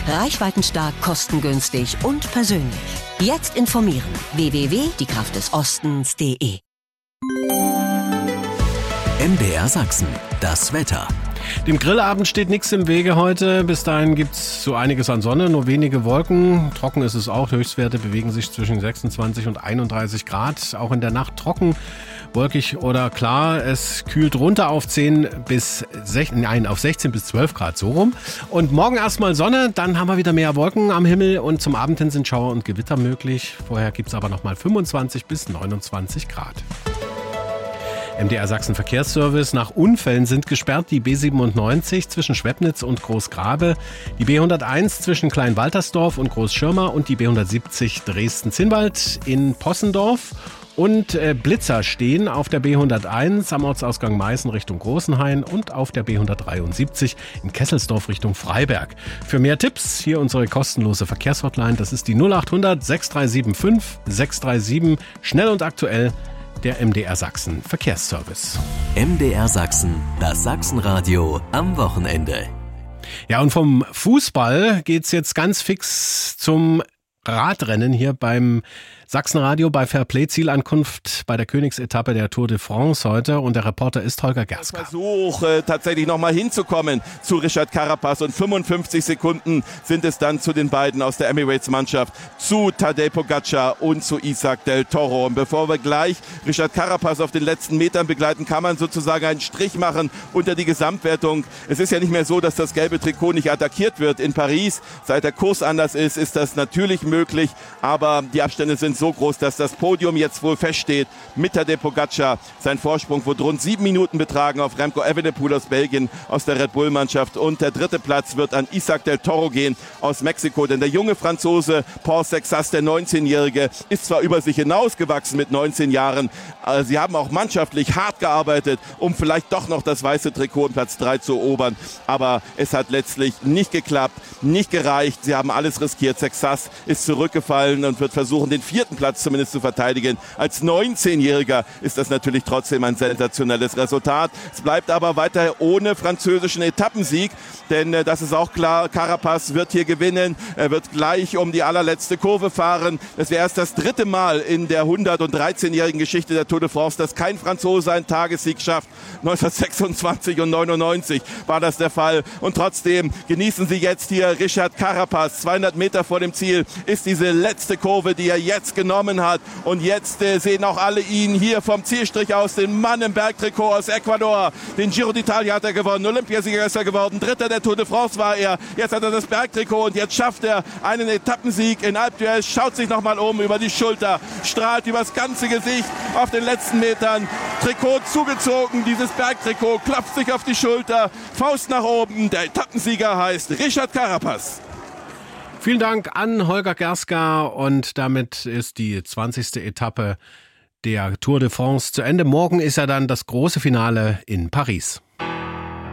Reichweitenstark, kostengünstig und persönlich. Jetzt informieren. www.diekraftdesostens.de. MDR Sachsen, das Wetter. Dem Grillabend steht nichts im Wege heute. Bis dahin gibt's so einiges an Sonne, nur wenige Wolken. Trocken ist es auch. Höchstwerte bewegen sich zwischen 26 und 31 Grad. Auch in der Nacht trocken, wolkig oder klar. Es kühlt runter auf 16 bis 12 Grad, so rum. Und morgen erstmal Sonne, dann haben wir wieder mehr Wolken am Himmel und zum Abend hin sind Schauer und Gewitter möglich. Vorher gibt's aber nochmal 25 bis 29 Grad. MDR Sachsen Verkehrsservice. Nach Unfällen sind gesperrt die B97 zwischen Schwebnitz und Großgrabe, die B101 zwischen Kleinwaltersdorf und Großschirma und die B170 Dresden-Zinnwald in Possendorf. Und Blitzer stehen auf der B101 am Ortsausgang Meißen Richtung Großenhain und auf der B173 in Kesselsdorf Richtung Freiberg. Für mehr Tipps hier unsere kostenlose Verkehrshotline. Das ist die 0800 6375 637. Schnell und aktuell. Der MDR Sachsen Verkehrsservice. MDR Sachsen, das Sachsenradio am Wochenende. Ja, und vom Fußball geht's jetzt ganz fix zum Radrennen hier beim Sachsenradio bei Fairplay, Zielankunft bei der Königsetappe der Tour de France heute und der Reporter ist Holger Gerska. Versuch tatsächlich nochmal hinzukommen zu Richard Carapaz und 55 Sekunden sind es dann zu den beiden aus der Emirates-Mannschaft, zu Tadej Pogacar und zu Isaac del Toro. Und bevor wir gleich Richard Carapaz auf den letzten Metern begleiten, kann man sozusagen einen Strich machen unter die Gesamtwertung. Es ist ja nicht mehr so, dass das gelbe Trikot nicht attackiert wird in Paris. Seit der Kurs anders ist, ist das natürlich möglich, aber die Abstände sind so groß, dass das Podium jetzt wohl feststeht mit Tadej Pogacar. Sein Vorsprung wird rund 7 Minuten betragen auf Remco Evenepoel aus Belgien aus der Red Bull-Mannschaft. Und der dritte Platz wird an Isaac del Toro gehen aus Mexiko. Denn der junge Franzose Paul Sexas, der 19-Jährige, ist zwar über sich hinausgewachsen mit 19 Jahren. Sie haben auch mannschaftlich hart gearbeitet, um vielleicht doch noch das weiße Trikot in Platz 3 zu erobern. Aber es hat letztlich nicht geklappt, nicht gereicht. Sie haben alles riskiert. Sexas ist zurückgefallen und wird versuchen, den 4. Platz zumindest zu verteidigen. Als 19-Jähriger ist das natürlich trotzdem ein sensationelles Resultat. Es bleibt aber weiter ohne französischen Etappensieg, denn das ist auch klar, Carapaz wird hier gewinnen. Er wird gleich um die allerletzte Kurve fahren. Das wäre erst das 3. Mal in der 113-jährigen Geschichte der Tour de France, dass kein Franzose einen Tagessieg schafft. 1926 und 99 war das der Fall. Und trotzdem genießen Sie jetzt hier Richard Carapaz. 200 Meter vor dem Ziel ist diese letzte Kurve, die er jetzt genommen hat. Und jetzt sehen auch alle ihn hier vom Zielstrich aus, den Mann im Bergtrikot aus Ecuador. Den Giro d'Italia hat er gewonnen, Olympiasieger ist er geworden, 3. der Tour de France war er. Jetzt hat er das Bergtrikot und jetzt schafft er einen Etappensieg in Alpe d'Huez, schaut sich nochmal um über die Schulter, strahlt übers ganze Gesicht auf den letzten Metern. Trikot zugezogen, dieses Bergtrikot, klopft sich auf die Schulter, Faust nach oben. Der Etappensieger heißt Richard Carapaz. Vielen Dank an Holger Gerska und damit ist die 20. Etappe der Tour de France zu Ende. Morgen ist ja dann das große Finale in Paris.